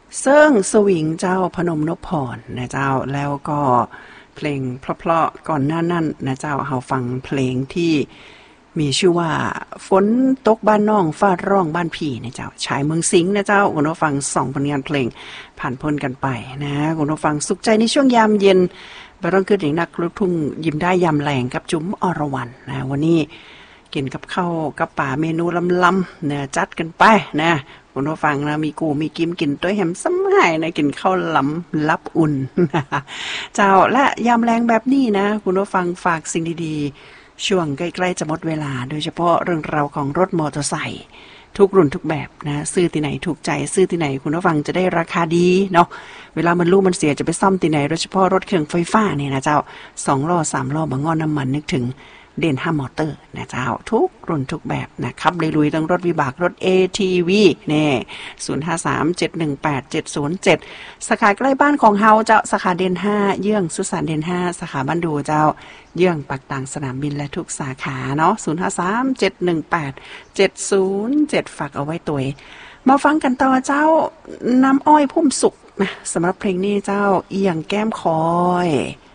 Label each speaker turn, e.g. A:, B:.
A: เซิ่งสวิงเจ้าพนมนพพรนะเจ้าแล้วก็เพลงเพราะๆก่อนหน้านั้นนะเจ้าเฮาฟังเพลงที่มีชื่อว่าฝนตกบ้านน้องฟ้าร้องบ้านพี่นะเจ้าชายเมืองสิงห์นะเจ้าคุณผู้ฟัง2ผลงานเพลงผ่านพ้นกันไปนะคุณผู้ฟังสุขใจในช่วงยามเย็นบ่ต้องคิดถึงนักลูกทุ่งยิ้มได้ยามแลงกับจุ๋มอรวรรณนะวันนี้กินกับข้าวกับป่าเมนูลำๆเนี่ยจัดกันไปนะคุณผู้ฟังนะมีกูมีกิมกินตัวแหมซ้ำหายนะกินข้าวลำลับอุ่น เจ้าและยามแรงแบบนี้นะคุณผู้ฟังฝากสิ่งดีๆช่วงใกล้ๆจะหมดเวลาโดยเฉพาะเรื่องราวของรถมอเตอร์ไซค์ทุกรุ่นทุกแบบนะซื้อที่ไหนถูกใจซื้อที่ไหนคุณผู้ฟังจะได้ราคาดีเนาะเวลามันลู่มันเสียจะไปซ่อมที่ไหนโดยเฉพาะรถเครื่องไฟฟ้าเนี่ยนะเจ้า2ล้อ3ล้อบางงอนน้ำมันนึกถึงเด่น5มอเตอร์นะเจ้าทุกรุ่นทุกแบบนะครับลุยๆทั้งรถวิบากรถ ATV นี่0537187007สาขาใกล้บ้านของเฮาเจ้าสาขาเด่น5เยื่องสุสานเด่น5สาขาบ้านดูเจ้าเยื่องปากต่างสนามบินและทุกสาขาเนาะ0537187007ฝากเอาไว้ตัวมาฟังกันต่อเจ้าน้ำอ้อยพุ่มสุกนะสำหรับเพลงนี้เจ้าเอียงแก้มคอย